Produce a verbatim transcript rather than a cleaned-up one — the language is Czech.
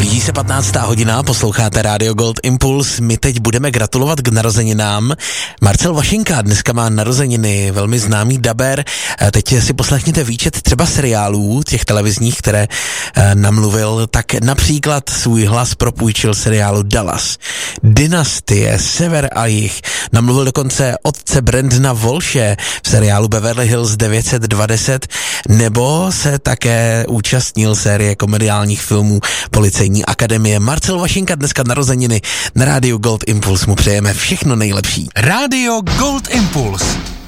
Blíží se patnáctá hodina, posloucháte Radio Gold Impuls. My teď budeme gratulovat k narozeninám. Marcel Vašinka dneska má narozeniny, velmi známý daber. Teď si poslechněte výčet třeba seriálů, těch televizních, které namluvil. Tak například svůj hlas propůjčil seriálu Dallas, Dynastie, Sever a Jih. Namluvil dokonce otce Brandona Walshe v seriálu Beverly Hills devět set dvacet, nebo se také účastnil série komediálních filmů Policejní akademie. Marcel Vašinka dneska narozeniny. Na rádiu Gold Impuls mu přejeme všechno nejlepší. Rádio Gold Impuls.